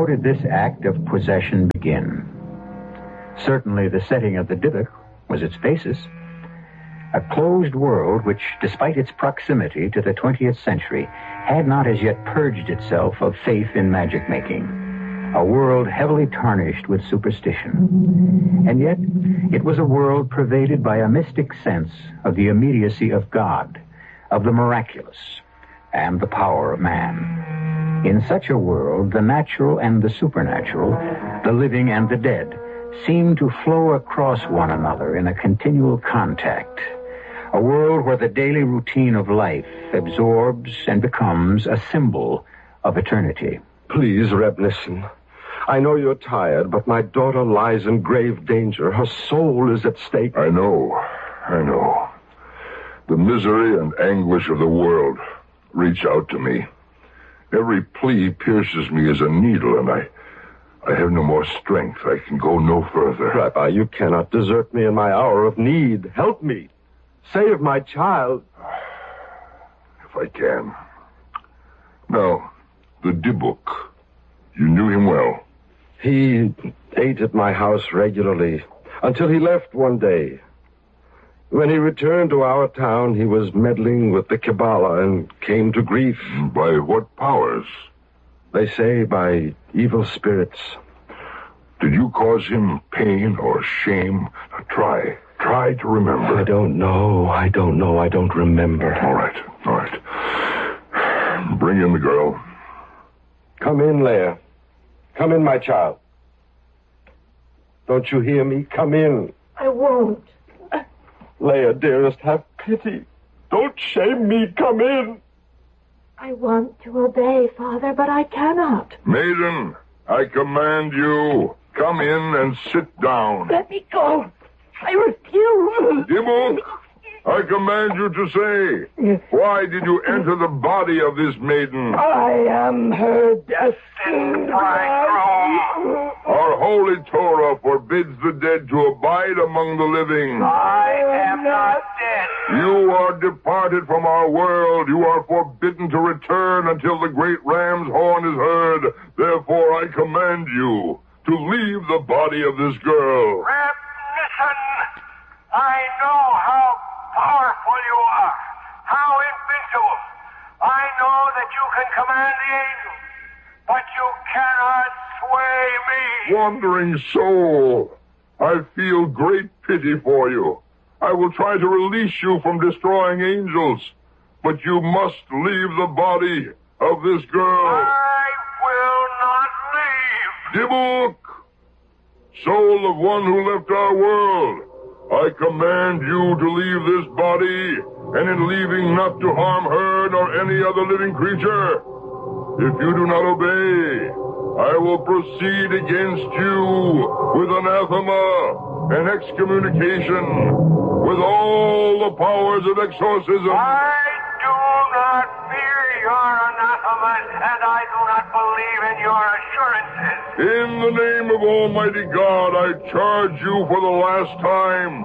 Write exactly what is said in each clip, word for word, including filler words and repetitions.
how did this act of possession begin? Certainly the setting of the Dybbuk was its basis. A closed world which, despite its proximity to the twentieth century, had not as yet purged itself of faith in magic-making. A world heavily tarnished with superstition. And yet, it was a world pervaded by a mystic sense of the immediacy of God, of the miraculous, and the power of man. In such a world, the natural and the supernatural, the living and the dead, seem to flow across one another in a continual contact. A world where the daily routine of life absorbs and becomes a symbol of eternity. Please, Reb, listen. I know you're tired, but my daughter lies in grave danger. Her soul is at stake. I know. I know. The misery and anguish of the world reach out to me. Every plea pierces me as a needle, and I... I have no more strength. I can go no further. Rabbi, you cannot desert me in my hour of need. Help me. Save my child. If I can. Now, the Dybbuk. You knew him well. He ate at my house regularly until he left one day. When he returned to our town, he was meddling with the Kabbalah and came to grief. By what powers? They say by evil spirits. Did you cause him pain or shame? Now try, try to remember. I don't know, I don't know, I don't remember. All right, all right. Bring in the girl. Come in, Leah. Come in, my child. Don't you hear me? Come in. I won't. Leah, dearest, have pity. Don't shame me. Come in. I want to obey, Father, but I cannot. Maiden, I command you, come in and sit down. Let me go. I refuse. Dybbuk, I command you to say, why did you enter the body of this maiden? I am her destined bride. Our holy Torah forbids the dead to abide among the living. I am not dead. You are departed from our world. You are forbidden to return until the great ram's horn is heard. Therefore, I command you to leave the body of this girl. Reb Nissen, I know how powerful you are, how invincible. I know that you can command the angels, but you cannot sway me. Wandering soul, I feel great pity for you. I will try to release you from destroying angels, but you must leave the body of this girl. I will not leave. Dybbuk, soul of one who left our world, I command you to leave this body, and in leaving not to harm her nor any other living creature. If you do not obey, I will proceed against you with anathema and excommunication, with all the powers of exorcism. I do not fear your anathemas, and I do not believe in your assurances. In the name of Almighty God, I charge you for the last time.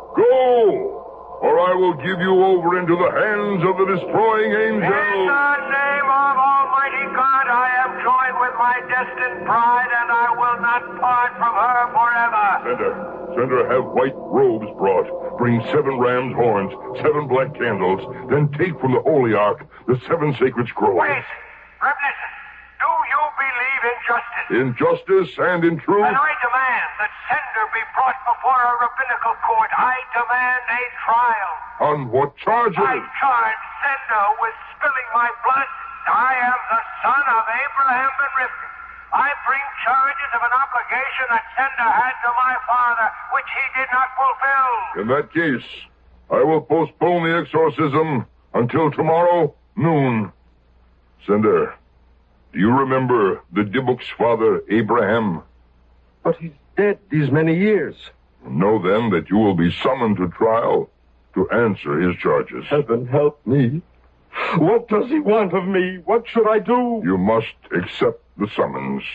Go, or I will give you over into the hands of the destroying angel. In the name of Almighty God, I am joined with my destined bride, and I will not part from her forever. Send her. Send her have white robes brought. Bring seven ram's horns, seven black candles, then take from the holy ark the seven sacred scrolls. Wait, Reb Nissen, do you believe in justice? In justice and in truth. Then I demand that Sender be brought before a rabbinical court. I demand a trial. On what charges? I charge Sender with spilling my blood. I am the son of Abraham and Rivka. I bring charges of an obligation that Sender had to my father, which he did not fulfill. In that case, I will postpone the exorcism until tomorrow noon. Sender, do you remember the Dybbuk's father, Abraham? But he's dead these many years. Know then that you will be summoned to trial to answer his charges. Heaven help me. What does he want of me? What should I do? You must accept the summons.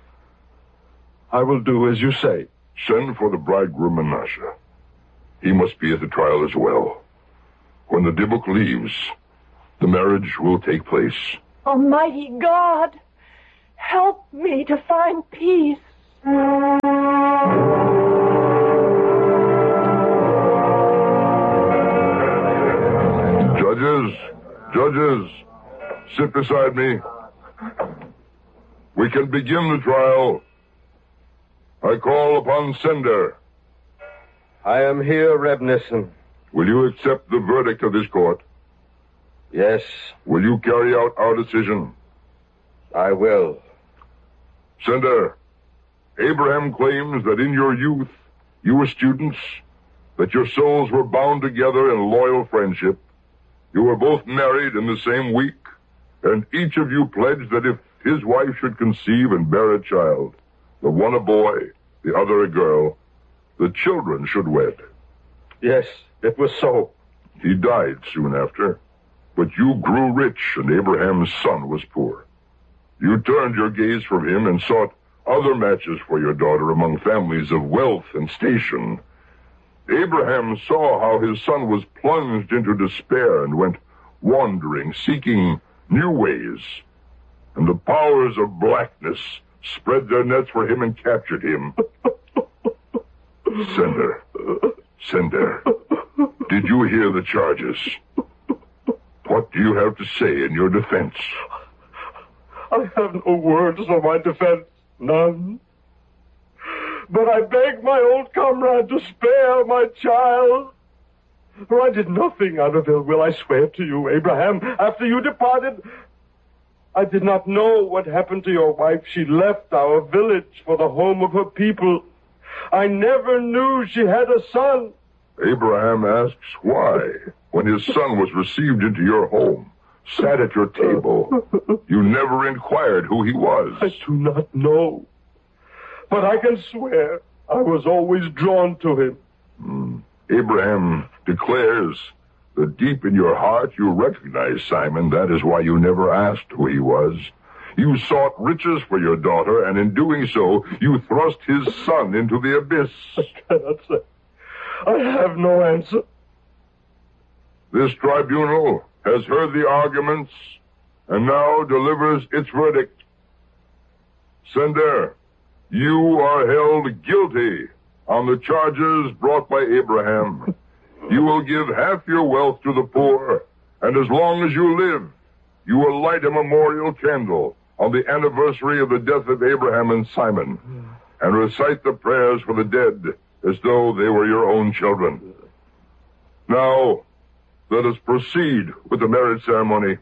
I will do as you say. Send for the bridegroom Menashe. He must be at the trial as well. When the Dybbuk leaves, the marriage will take place. Almighty God, help me to find peace. Judges, judges, sit beside me. We can begin the trial. I call upon Sender. I am here, Reb Nissen. Will you accept the verdict of this court? Yes, Will you carry out our decision? I will. Sender, Abraham claims that in your youth, you were students, that your souls were bound together in loyal friendship. You were both married in the same week, and each of you pledged that if his wife should conceive and bear a child, the one a boy, the other a girl, the children should wed. Yes, it was so. He died soon after, but you grew rich and Abraham's son was poor. You turned your gaze from him and sought other matches for your daughter among families of wealth and station. Abraham saw how his son was plunged into despair and went wandering, seeking new ways. And the powers of blackness spread their nets for him and captured him. Sender, Sender, did you hear the charges? What do you have to say in your defense? I have no words for my defense. None. But I beg my old comrade to spare my child. For I did nothing out of ill will, I swear to you, Abraham. After you departed, I did not know what happened to your wife. She left our village for the home of her people. I never knew she had a son. Abraham asks why, when his son was received into your home, sat at your table, you never inquired who he was. I do not know. But I can swear I was always drawn to him. Mm. Abraham declares that deep in your heart you recognize Simon. That is why you never asked who he was. You sought riches for your daughter, and in doing so, you thrust his son into the abyss. I cannot say. I have no answer. This tribunal has heard the arguments and now delivers its verdict. Sender, you are held guilty on the charges brought by Abraham. You will give half your wealth to the poor, and as long as you live, you will light a memorial candle on the anniversary of the death of Abraham and Simon, and recite the prayers for the dead as though they were your own children. Now, let us proceed with the marriage ceremony.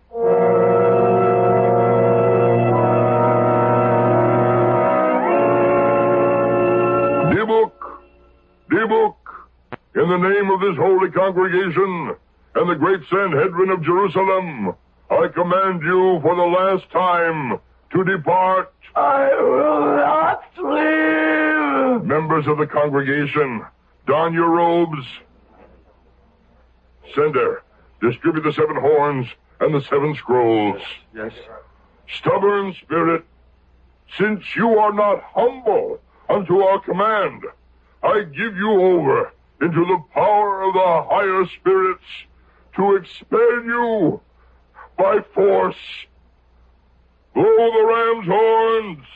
Dibuk, Dibuk, in the name of this holy congregation and the great Sanhedrin of Jerusalem, I command you for the last time to depart. I will not leave. Members of the congregation, don your robes. Sender, distribute the seven horns and the seven scrolls. Yes. Stubborn spirit, since you are not humble unto our command, I give you over into the power of the higher spirits to expel you by force. Blow the ram's horns.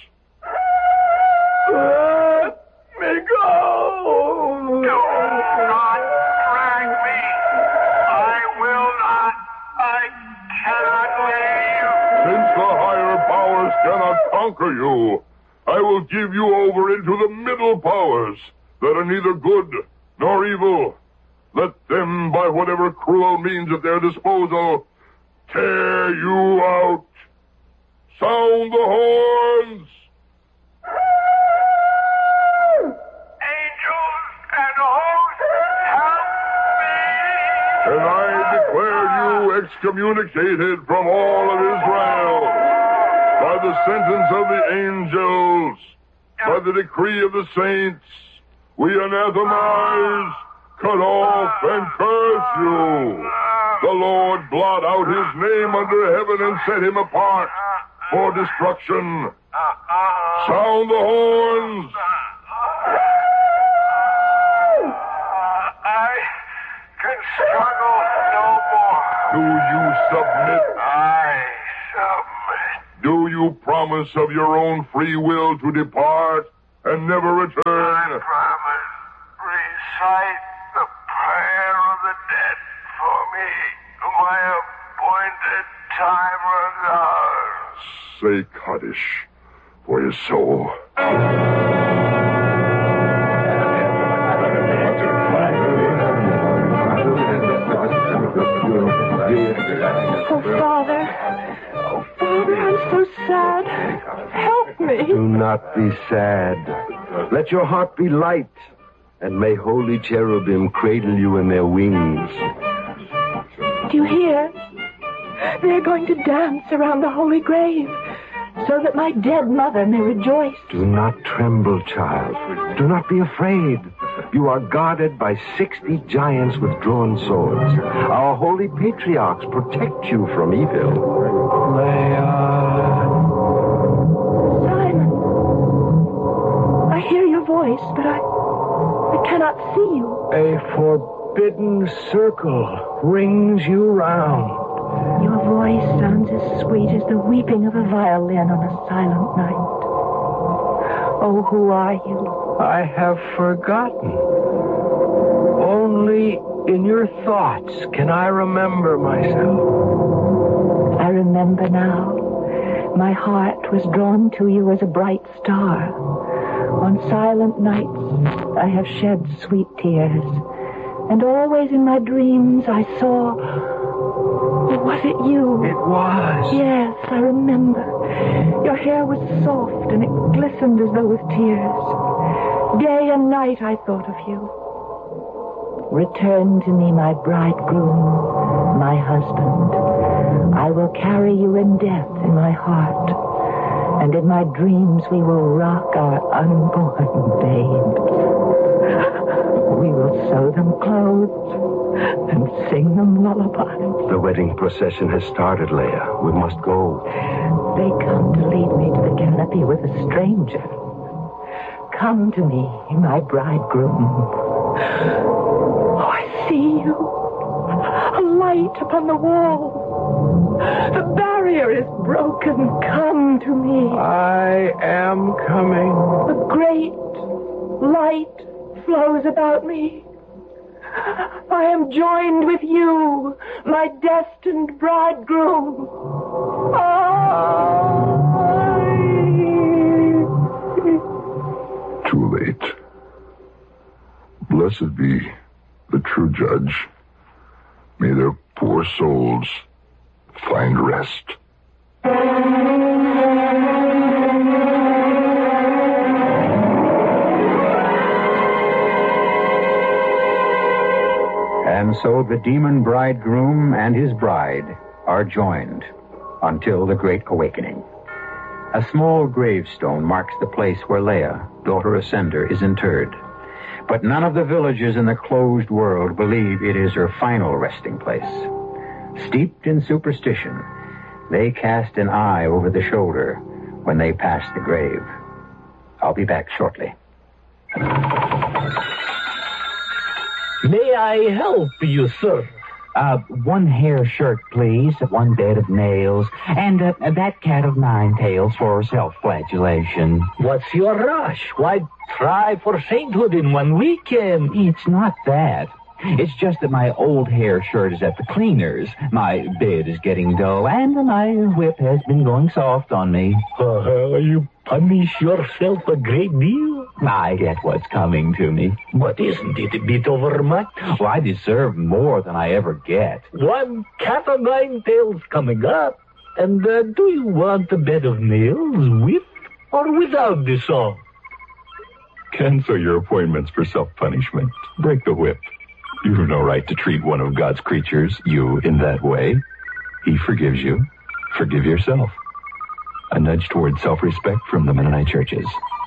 Let me go. Do not drag me. I will not. I cannot leave. Since the higher powers cannot conquer you, I will give you over into the middle powers that are neither good nor evil. Let them, by whatever cruel means at their disposal, tear you out. Sound the horns. Angels and hosts, help me. And I declare you excommunicated from all of Israel by the sentence of the angels, by the decree of the saints. We anathemize, cut off, and curse you. The Lord blot out his name under heaven and set him apart for destruction. Sound the horns. I can struggle no more. Do you submit? I submit. Do you promise of your own free will to depart and never return? I promise. Recite the prayer of the dead for me. My appointed time of hours. Say Kaddish for his soul. Oh, Father. Father, I'm so sad. Help me. Do not be sad. Let your heart be light, and may holy cherubim cradle you in their wings. Do you hear? They're going to dance around the holy grave so that my dead mother may rejoice. Do not tremble, child. Do not be afraid. You are guarded by sixty giants with drawn swords. Our holy patriarchs protect you from evil. Leia. Simon. I hear your voice, but I... I cannot see you. A forbidden circle rings you round. Your voice sounds as sweet as the weeping of a violin on a silent night. Oh, who are you? I have forgotten. Only in your thoughts can I remember myself. I remember now. My heart was drawn to you as a bright star. On silent nights, I have shed sweet tears. And always in my dreams, I saw... Was it you? It was. Yes, I remember. Your hair was soft and it glistened as though with tears. Day and night I thought of you. Return to me, my bridegroom, my husband. I will carry you in death in my heart. And in my dreams we will rock our unborn babes. We will sew them clothes and sing them lullabies. The wedding procession has started, Leia. We must go. They come to lead me to the canopy with a stranger. Come to me, my bridegroom. Oh, I see you. A light upon the wall. The barrier is broken. Come to me. I am coming. A great light flows about me. I am joined with you, my destined bridegroom. Too late. Blessed be the true judge. May their poor souls find rest. And so the demon bridegroom and his bride are joined until the Great Awakening. A small gravestone marks the place where Leia, daughter of Sender, is interred. But none of the villagers in the closed world believe it is her final resting place. Steeped in superstition, they cast an eye over the shoulder when they pass the grave. I'll be back shortly. May I help you, sir? Uh, one hair shirt, please, one bed of nails, and uh, that cat of nine tails for self-flagellation. What's your rush? Why, try for sainthood in one weekend. It's not that. It's just that my old hair shirt is at the cleaner's, my bed is getting dull, and my whip has been going soft on me. Uh, you punish yourself a great deal? I get what's coming to me. But isn't it a bit overmuch? Well, I deserve more than I ever get. One cat o' nine tails coming up. And uh, do you want a bed of nails with or without the saw? Cancel your appointments for self-punishment. Break the whip. You have no right to treat one of God's creatures, you, in that way. He forgives you. Forgive yourself. A nudge toward self-respect from the Mennonite churches.